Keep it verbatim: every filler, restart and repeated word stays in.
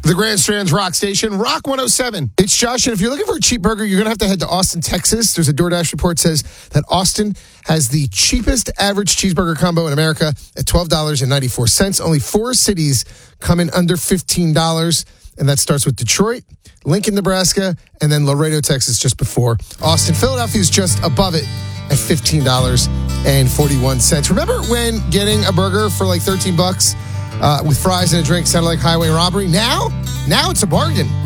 The Grand Strand's Rock Station, Rock one oh seven. It's Josh, and if you're looking for a cheap burger, you're going to have to head to Austin, Texas. There's a DoorDash report says that Austin has the cheapest average cheeseburger combo in America at twelve dollars and ninety-four cents. Only four cities come in under fifteen dollars, and that starts with Detroit, Lincoln, Nebraska, and then Laredo, Texas, just before Austin. Philadelphia is just above it at fifteen dollars and forty-one cents. Remember when getting a burger for like thirteen bucks? Uh, with fries and a drink sounded like highway robbery. Now, now it's a bargain.